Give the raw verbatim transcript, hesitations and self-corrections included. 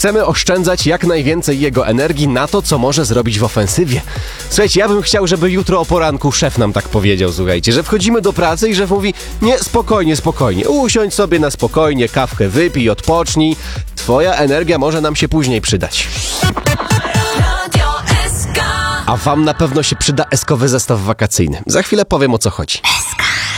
chcemy oszczędzać jak najwięcej jego energii na to, co może zrobić w ofensywie. Słuchajcie, ja bym chciał, żeby jutro o poranku szef nam tak powiedział, słuchajcie, że wchodzimy do pracy i szef mówi: nie, spokojnie, spokojnie, usiądź sobie na spokojnie, kawkę wypij, odpocznij. Twoja energia może nam się później przydać. A wam na pewno się przyda eskowy zestaw wakacyjny. Za chwilę powiem, o co chodzi.